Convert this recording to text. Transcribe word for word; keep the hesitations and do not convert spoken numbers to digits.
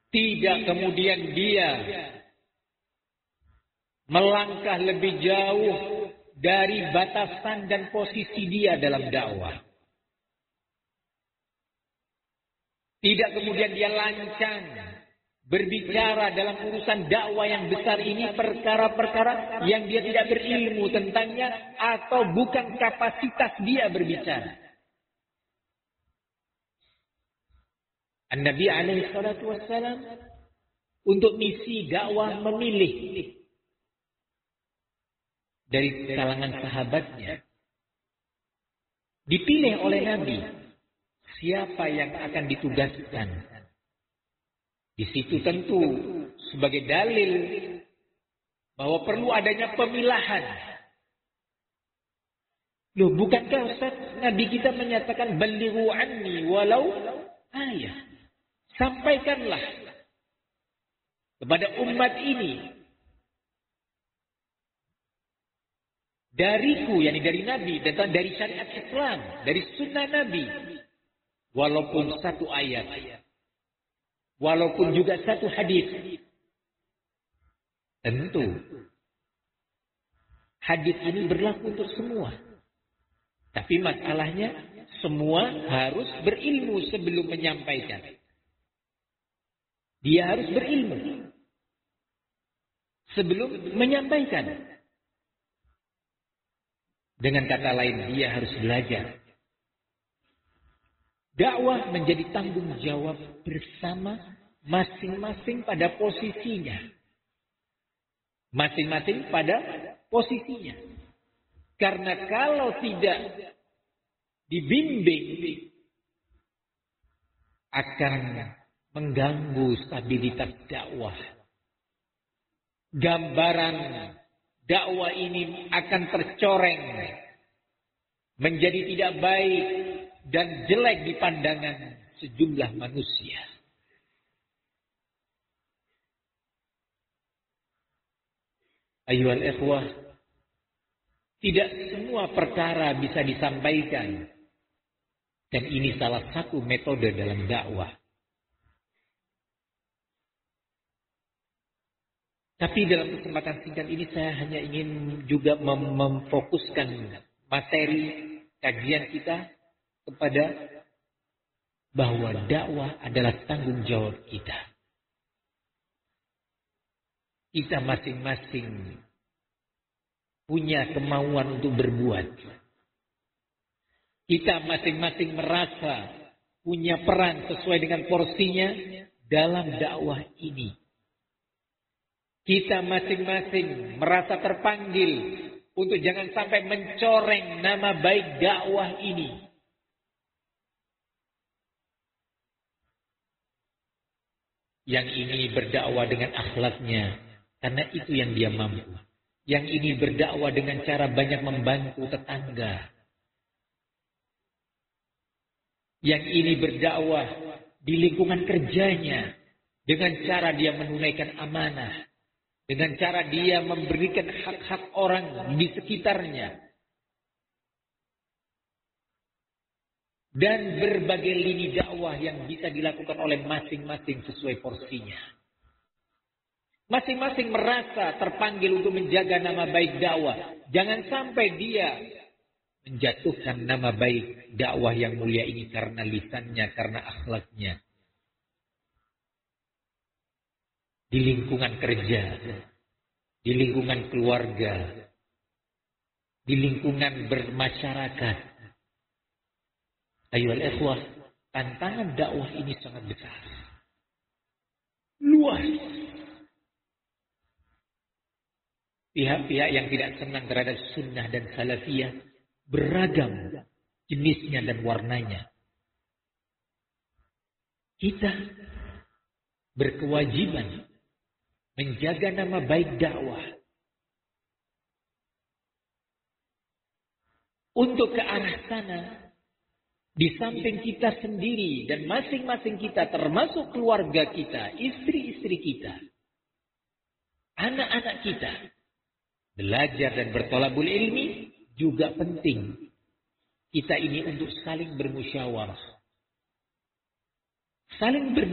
Tidak kemudian dia melangkah lebih jauh dari batasan dan posisi dia dalam dakwah. Tidak kemudian dia lancang berbicara dalam urusan dakwah yang besar ini, perkara-perkara yang dia tidak berilmu tentangnya atau bukan kapasitas dia berbicara. An-Nabi alaihi salatu wassalam untuk misi dakwah memilih dari kalangan sahabatnya. Dipilih oleh Nabi siapa yang akan ditugaskan. Di situ tentu sebagai dalil bahwa perlu adanya pemilahan. Loh, bukankah Ustaz Nabi kita menyatakan balighu anni walau ayat. Sampaikanlah kepada umat ini dariku, yakni dari Nabi, dan dari syariat Islam, dari sunnah Nabi, walaupun satu ayat, walaupun juga satu hadis. Tentu hadis ini berlaku untuk semua, tapi masalahnya semua harus berilmu sebelum menyampaikan. Dia harus berilmu sebelum menyampaikan. Dengan kata lain, dia harus belajar. Dakwah menjadi tanggung jawab bersama masing-masing pada posisinya. Masing-masing pada posisinya. Karena kalau tidak dibimbing, akan mengganggu stabilitas dakwah. Gambaran dakwah ini akan tercoreng menjadi tidak baik dan jelek di pandangan sejumlah manusia. Ayyuhal ikhwah, tidak semua perkara bisa disampaikan, dan ini salah satu metode dalam dakwah. Tapi dalam kesempatan singkat ini saya hanya ingin juga mem memfokuskan materi kajian kita kepada bahwa dakwah adalah tanggung jawab kita. Kita masing-masing punya kemauan untuk berbuat. Kita masing-masing merasa punya peran sesuai dengan porsinya dalam dakwah ini. Kita masing-masing merasa terpanggil untuk jangan sampai mencoreng nama baik dakwah ini. Yang ini berdakwah dengan akhlaknya, karena itu yang dia mampu. Yang ini berdakwah dengan cara banyak membantu tetangga. Yang ini berdakwah di lingkungan kerjanya dengan cara dia menunaikan amanah. Dengan cara dia memberikan hak-hak orang di sekitarnya. Dan berbagai lini dakwah yang bisa dilakukan oleh masing-masing sesuai porsinya. Masing-masing merasa terpanggil untuk menjaga nama baik dakwah. Jangan sampai dia menjatuhkan nama baik dakwah yang mulia ini karena lisannya, karena akhlaknya. Di lingkungan kerja, di lingkungan keluarga, di lingkungan bermasyarakat. Ayolah ikhwah, tantangan dakwah ini sangat besar. Luas. Pihak-pihak yang tidak senang terhadap sunnah dan salafiyah beragam jenisnya dan warnanya. Kita berkewajiban menjaga nama baik dakwah. Untuk ke arah sana, di samping kita sendiri dan masing-masing kita, termasuk keluarga kita, istri-istri kita, anak-anak kita, belajar dan bertolabul ilmi juga penting. Kita ini untuk saling bermusyawarah. Saling ber